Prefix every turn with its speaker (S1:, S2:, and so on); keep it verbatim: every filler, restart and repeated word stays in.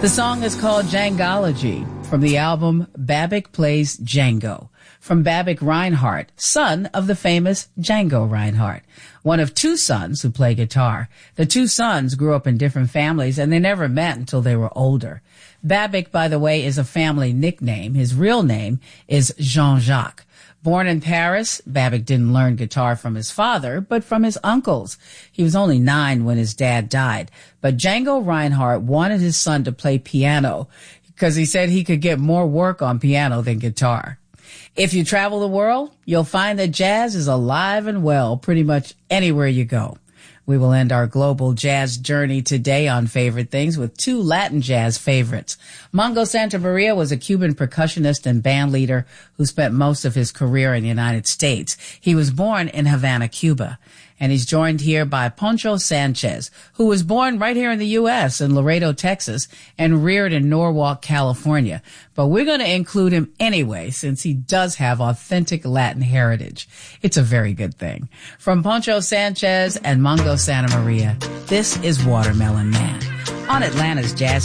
S1: The song is called Djangology from the album Babic Plays Django, from Babic Reinhardt, son of the famous Django Reinhardt, one of two sons who play guitar. The two sons grew up in different families and they never met until they were older. Babic, by the way, is a family nickname. His real name is Jean-Jacques. Born in Paris, Babic didn't learn guitar from his father, but from his uncles. He was only nine when his dad died. But Django Reinhardt wanted his son to play piano because he said he could get more work on piano than guitar. If you travel the world, you'll find that jazz is alive and well pretty much anywhere you go. We will end our global jazz journey today on Favorite Things with two Latin jazz favorites. Mongo Santamaria was a Cuban percussionist and band leader who spent most of his career in the United States. He was born in Havana, Cuba. And he's joined here by Poncho Sanchez, who was born right here in the U S in Laredo, Texas, and reared in Norwalk, California. But we're going to include him anyway, since he does have authentic Latin heritage. It's a very good thing. From Poncho Sanchez and Mongo Santamaria, this is Watermelon Man on Atlanta's Jazz